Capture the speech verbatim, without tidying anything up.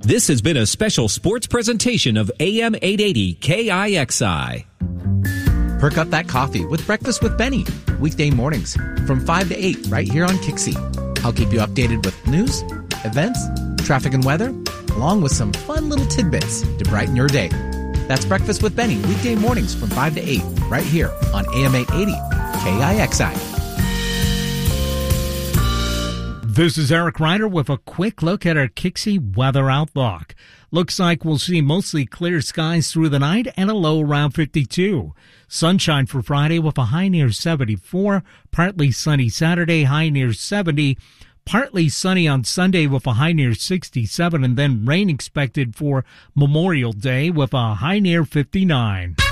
This has been a special sports presentation of A M eight eighty K I X I. Perk up that coffee with Breakfast with Benny. Weekday mornings from five to eight right here on Kixie. I'll keep you updated with news, events, traffic and weather, along with some fun little tidbits to brighten your day. That's Breakfast with Benny, weekday mornings from five to eight right here on A M eight eighty K I X I. This is Eric Ryder with a quick look at our Kixie weather outlook. Looks like we'll see mostly clear skies through the night and a low around fifty-two. Sunshine for Friday with a high near seventy-four. Partly sunny Saturday, high near seventy. Partly sunny on Sunday with a high near sixty-seven. And then rain expected for Memorial Day with a high near fifty-nine.